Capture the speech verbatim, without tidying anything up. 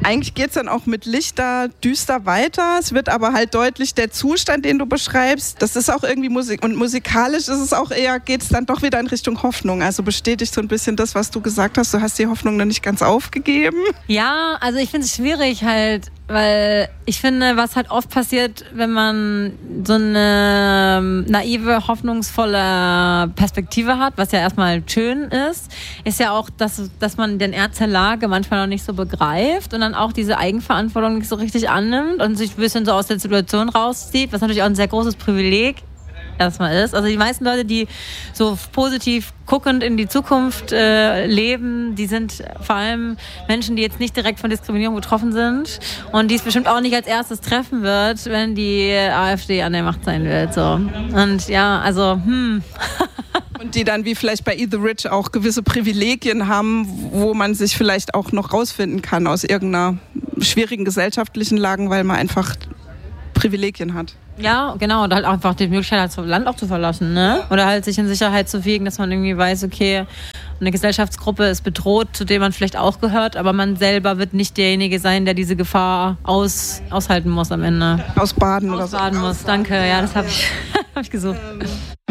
eigentlich geht es dann auch mit Lichter düster weiter. Es wird aber halt deutlich der Zustand, den du beschreibst. Das ist auch irgendwie Musik. Und musikalisch ist es auch eher, geht es dann doch wieder in Richtung Hoffnung. Also bestätigt so ein bisschen das, was du gesagt hast. Du hast die Hoffnung noch nicht ganz aufgegeben. Ja, also ich finde es schwierig halt, weil ich finde, was halt oft passiert, wenn man so eine naive, hoffnungsvolle Perspektive hat, was ja erstmal schön ist, ist ja auch, dass, dass man den Ernst der Lage manchmal noch nicht so begreift und dann auch diese Eigenverantwortung nicht so richtig annimmt und sich ein bisschen so aus der Situation rauszieht, was natürlich auch ein sehr großes Privileg erstmal ist. Also die meisten Leute, die so positiv guckend in die Zukunft äh, leben, die sind vor allem Menschen, die jetzt nicht direkt von Diskriminierung betroffen sind und die es bestimmt auch nicht als erstes treffen wird, wenn die AfD an der Macht sein wird. So. Und ja, also hm. Und die dann wie vielleicht bei Eat the Rich auch gewisse Privilegien haben, wo man sich vielleicht auch noch rausfinden kann aus irgendeiner schwierigen gesellschaftlichen Lage, weil man einfach Privilegien hat. Ja, genau, und halt einfach die Möglichkeit hat, das Land auch zu verlassen, ne? Oder halt sich in Sicherheit zu wiegen, dass man irgendwie weiß, okay, eine Gesellschaftsgruppe ist bedroht, zu der man vielleicht auch gehört, aber man selber wird nicht derjenige sein, der diese Gefahr aus, aushalten muss am Ende. Ausbaden oder so. Ausbaden muss, danke, ja, das habe ich, hab ich gesucht.